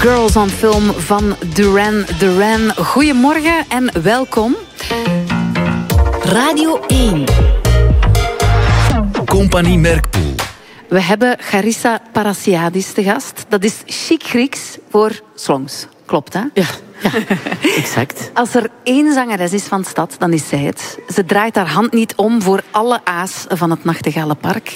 Girls on Film van Duran Duran. Goedemorgen en welkom. Radio 1. Compagnie Merkpoel. We hebben Charissa Parasiadis te gast. Dat is chic Grieks voor slongs. Klopt, hè? Ja, exact. Als er één zangeres is van de stad, dan is zij het. Ze draait haar hand niet om voor alle a's van het Nachtegalenpark.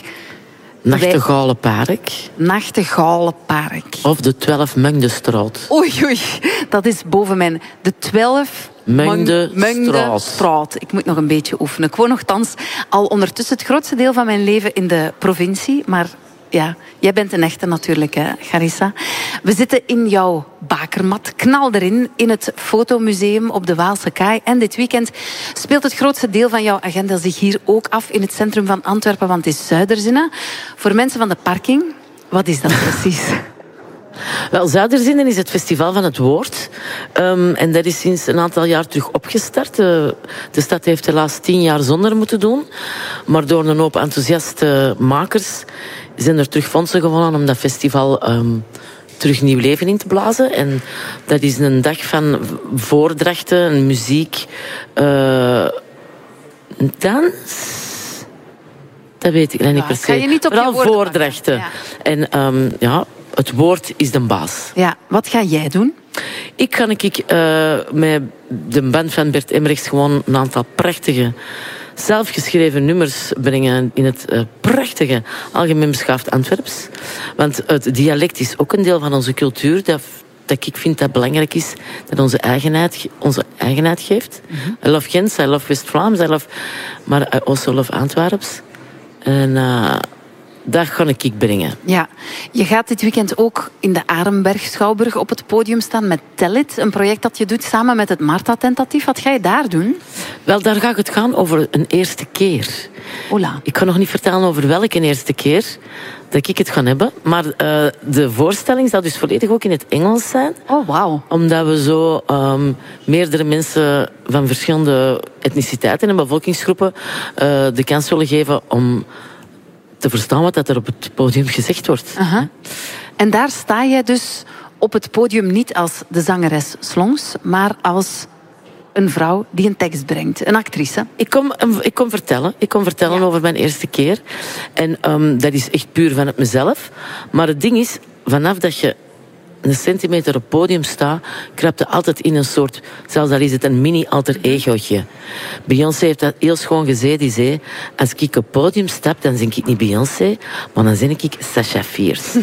Nachtegalenpark. Of de 12 Mengdestraat. Oei, dat is boven mijn... De 12 Mengdestraat. Ik moet nog een beetje oefenen. Ik woon nogthans al ondertussen het grootste deel van mijn leven in de provincie. Maar ja, jij bent een echte natuurlijk, hè, Charissa. We zitten in jouw bakermat, knal erin, in het fotomuseum op de Waalse Kaai. En dit weekend speelt het grootste deel van jouw agenda zich hier ook af in het centrum van Antwerpen, want het is Zuiderzinnen. Voor mensen van de parking, wat is dat precies? Wel, Zuiderzinnen is het festival van het woord. En dat is sinds een aantal jaar terug opgestart. De stad heeft helaas 10 jaar zonder moeten doen. Maar door een hoop enthousiaste makers zijn er terug fondsen gewonnen om dat festival terug nieuw leven in te blazen. En dat is een dag van voordrachten, muziek, dans. Dat weet ik niet per se. Ga je niet op je vooral woorden voordrachten. Ja. En het woord is de baas. Ja, wat ga jij doen? Ik ga met de band van Bert Emmerichs gewoon een aantal prachtige zelfgeschreven nummers brengen in het prachtige algemeen beschaafd Antwerps. Want het dialect is ook een deel van onze cultuur dat ik vind dat belangrijk is, dat onze eigenheid geeft. Mm-hmm. I love Gens, I love West-Vlaams, maar I also love Antwerps. En dat ga ik brengen. Ja, je gaat dit weekend ook in de Arenberg Schouwburg op het podium staan met Tell It, een project dat je doet samen met het Marta-tentatief. Wat ga je daar doen? Wel, daar gaat het gaan over een eerste keer. Hola. Ik kan nog niet vertellen over welke eerste keer dat ik het ga hebben. Maar de voorstelling zal dus volledig ook in het Engels zijn. Oh, wauw. Omdat we zo meerdere mensen van verschillende etniciteiten en bevolkingsgroepen de kans willen geven om te verstaan wat er op het podium gezegd wordt. Uh-huh. En daar sta jij dus op het podium niet als de zangeres Slongs, maar als een vrouw die een tekst brengt, een actrice. Ik kom vertellen over mijn eerste keer. En dat is echt puur vanuit mezelf. Maar het ding is, vanaf dat je een centimeter op het podium staat, kruipt je altijd in een soort, zelfs al is het een mini-alter egootje. Beyoncé heeft dat heel schoon gezegd. Die zei, als ik op het podium stap, dan zing ik niet Beyoncé, maar dan zing ik Sasha Fierce.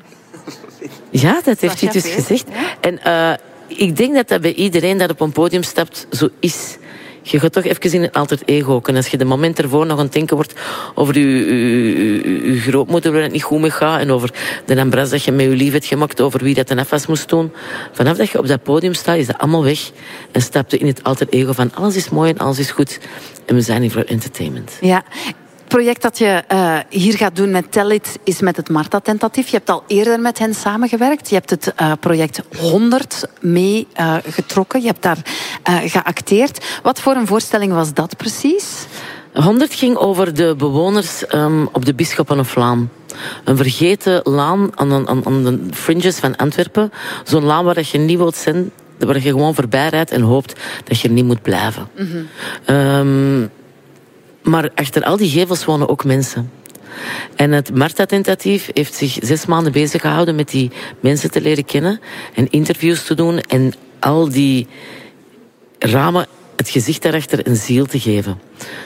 Ja, dat heeft hij dus gezegd. Ja? En ik denk dat bij iedereen dat op een podium stapt zo is. Je gaat toch even in een alter ego. En als je de moment ervoor nog aan het denken wordt over je grootmoeder waar het niet goed mee gaat en over de ambras dat je met je lief hebt gemaakt, over wie dat een afwas moest doen. Vanaf dat je op dat podium staat, is dat allemaal weg. En stapt je in het alter ego van alles is mooi en alles is goed. En we zijn hier voor entertainment. Ja. Het project dat je hier gaat doen met Tell It is met het Marta-tentatief. Je hebt al eerder met hen samengewerkt. Je hebt het project 100 mee getrokken. Je hebt daar geacteerd. Wat voor een voorstelling was dat precies? 100 ging over de bewoners op de Bisschoppenlaan. Een vergeten laan aan de fringes van Antwerpen. Zo'n laan waar je niet wilt zijn, waar je gewoon voorbij rijdt en hoopt dat je er niet moet blijven. Mm-hmm. Maar achter al die gevels wonen ook mensen. En het Marta-tentatief heeft zich 6 maanden bezig gehouden met die mensen te leren kennen en interviews te doen en al die ramen het gezicht daarachter een ziel te geven.